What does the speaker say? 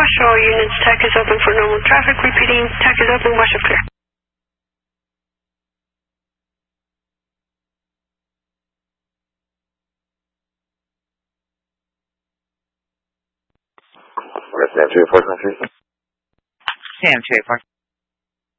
Marshall, all units, TAC is open for normal traffic. Repeating, TAC is open, wash up clear. Sam 284 Country. Sam 284.